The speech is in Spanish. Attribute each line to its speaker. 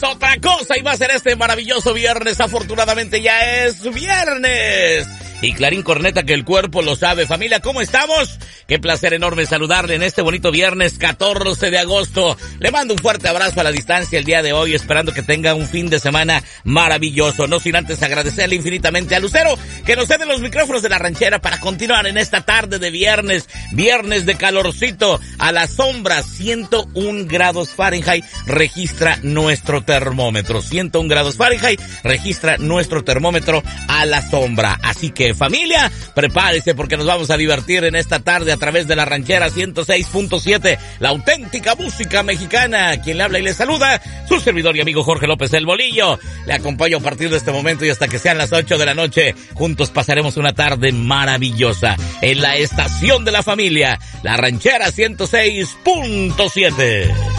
Speaker 1: Otra cosa y va a ser este maravilloso viernes. Afortunadamente ya es viernes. Y Clarín Corneta que el cuerpo lo sabe. Familia, ¿cómo estamos? Qué placer enorme saludarle en este bonito viernes 14 de agosto. Le mando un fuerte abrazo a la distancia el día de hoy, esperando que tenga un fin de semana maravilloso. No sin antes agradecerle infinitamente a Lucero, que nos cede los micrófonos de La Ranchera para continuar en esta tarde de viernes. Viernes de calorcito, a la sombra, 101 grados Fahrenheit registra nuestro termómetro. 101 grados Fahrenheit registra nuestro termómetro a la sombra. Así que, familia, prepárese porque nos vamos a divertir en esta tarde a través de La Ranchera 106.7, la auténtica música mexicana. Quien le habla y le saluda, su servidor y amigo Jorge López el Bolillo. Le acompaño a partir de este momento y hasta que sean las 8 de la noche. Juntos pasaremos una tarde maravillosa en la estación de la familia, La Ranchera 106.7.